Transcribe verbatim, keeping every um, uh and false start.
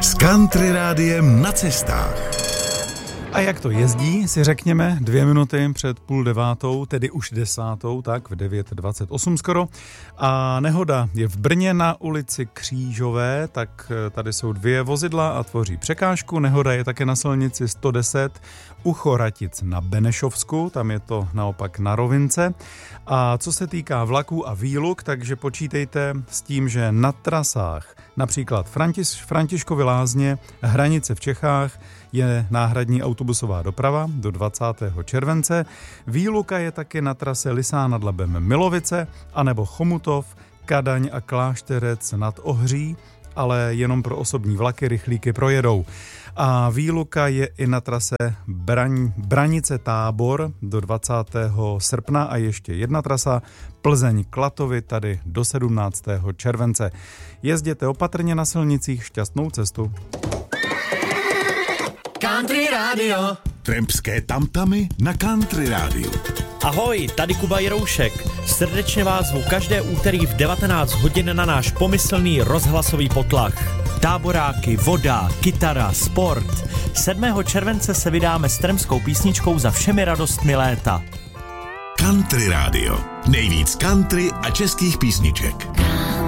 S Country Rádiem na cestách. A jak to jezdí, si řekněme dvě minuty před půl devátou, tedy už desátou, tak v devět dvacet osm skoro. A nehoda je v Brně na ulici Křížové, tak tady jsou dvě vozidla a tvoří překážku. Nehoda je také na silnici sto deset u Choratic na Benešovsku, tam je to naopak na rovince. A co se týká vlaků a výluk, takže počítejte s tím, že na trasách například Františ, Františkovy Lázně, Hranice v Čechách, je náhradní autobusová doprava do dvacátého července. Výluka je taky na trase Lysá nad Labem Milovice, anebo Chomutov, Kadaň a Klášterec nad Ohří, ale jenom pro osobní vlaky rychlíky projedou. A výluka je i na trase Braň, Branice Tábor do dvacátého srpna a ještě jedna trasa Plzeň Klatovy tady do sedmnáctého července. Jezděte opatrně na silnicích, šťastnou cestu. Country Radio. Trampské tamtamy na Country Radio. Ahoj, tady Kuba Jiroušek. Srdečně vás zvu každé úterý v devatenáct hodin na náš pomyslný rozhlasový potlach. Táboráky, voda, kytara, sport. sedmého července se vydáme s trampskou písničkou Za všemi radostmi léta. Country Radio. Nejvíc country a českých písniček.